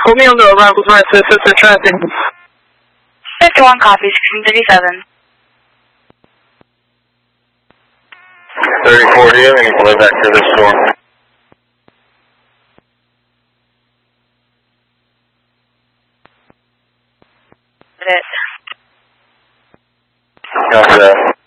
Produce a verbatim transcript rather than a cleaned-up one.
Put me on the arrival to assist traffic. fifty-one copies, thirty-seven. thirty forty, and you can live back to the store. It. Copy that.